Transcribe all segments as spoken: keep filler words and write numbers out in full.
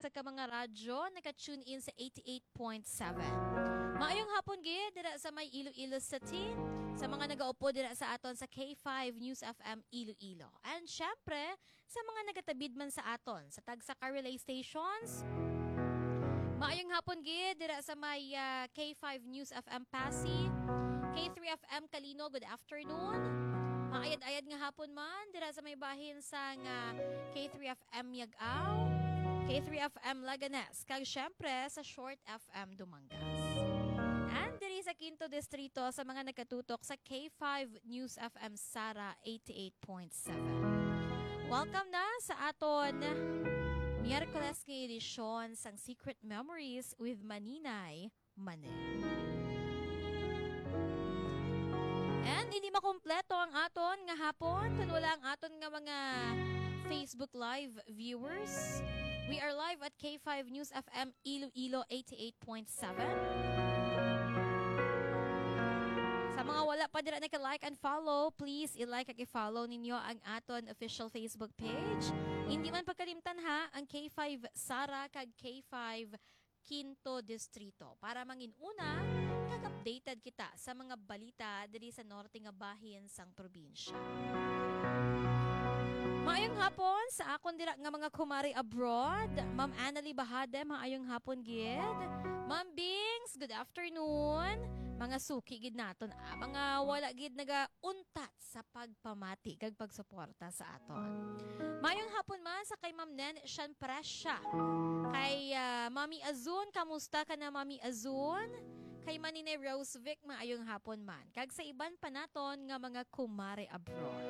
sa ka mga radyo, naka-tune in sa eighty-eight point seven. Maayong hapon gid dira sa may Iloilo City, sa mga nagaupo dira sa aton sa K five News F M Iloilo. And syempre, sa mga nagatabid man sa aton sa Tagsaka Relay Stations. Maayong hapon gid dira sa may uh, K five News F M Pasig, K three F M Kalino, good afternoon. Maayad-ayad nga hapon man dira sa may bahin sa nga K three F M Yag-Aw, K three F M Laganes, kag syempre sa Short F M Dumangas. And diri sa Quinto Distrito sa mga nagkatutok sa K five News F M Sara eighty-eight point seven. Welcome na sa aton Miyerkules nga edisyon sang Secret Memories with Maninay Maneng. And hindi makumpleto ang aton nga hapon kung wala ang aton nga mga Facebook Live viewers. We are live at K five News F M Iloilo eighty-eight point seven. Sa mga wala pa dira naka-like and follow, please i-like at i-follow ninyo ang aton official Facebook page. Hindi man pagkalimtan ha ang K five Sara kag K five Quinto Distrito para manginuna kag-updated kita sa mga balita diri sa norte nga bahin sang probinsya. Maayong hapon sa akon dira nga mga kumari abroad. Ma'am Annalie Bahade, maayong hapon gid. Ma'am Bings, good afternoon. Mga suki gid naton, ah, mga wala gid nagauntat sa pagpamati kag pagsuporta sa aton. Maayong hapon man sa kay Ma'am Nen Shan Presya. Kay uh, Mami Azun, kamusta ka na Mami Azun? Kay Maninay Rosevic, maayong hapon man. Kag sa iban pa naton nga mga kumare abroad.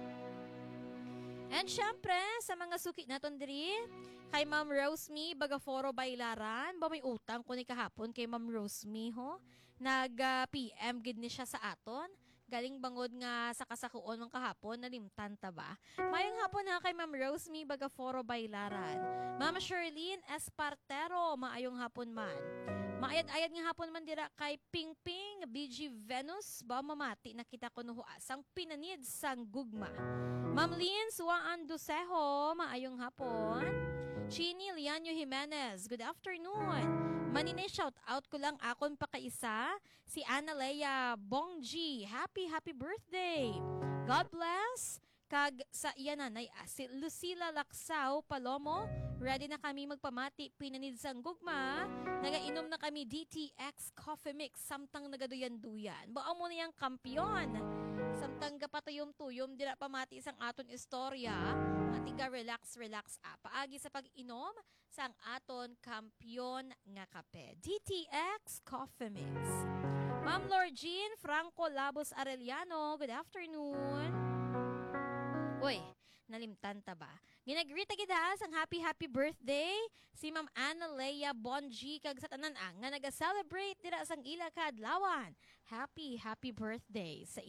And syempre, sa mga suki naton diri, kay Ma'am Rosemi Bagaforo Bailaran, ba may utang ko ni kahapon kay Ma'am Rosemi ho? Nag-P M uh, gid ni siya sa aton. Galing bangod nga sa kasakuon ng kahapon, nalimtan ta ba? Mayong hapon ha kay Ma'am Rosemi Bagaforo Bailaran. Ma'am Sherlyn Espartero, maayong hapon man. Maayad-ayad nga hapon man dira kay Pingping B G Venus, ba mamati nakita ko nuho asang pinanid sang gugma. Ma'am Lynn Suaan Duseho, maayong hapon. Chini Lianyo Jimenez, good afternoon. Maninay shout out ko lang akon pa kaisa, si Ana Leia Bongji, happy happy birthday. God bless. Kag sa iya nanay ah, si Lucila Laksao Palomo, ready na kami magpamati pinanid sang gugma. Nagainom na kami D T X Coffee Mix samtang nagaduyan-duyan. Bao mo na yung kampyon. Samtang gapatuyom-tuyom dira pamati sang aton istorya. Atiga relax relax ah. Paagi sa pag-inom sang aton kampyon nga kape. D T X Coffee Mix. Ma'am Lorgine Franco Labos Arellano, good afternoon. Uy, nalimtan ta ba? Ginagrita kita sang happy happy birthday si Ma'am Ana Leia Bonji kag sa tanan ang nga naga-celebrate dira sang ila kadlawan. Happy happy birthday sa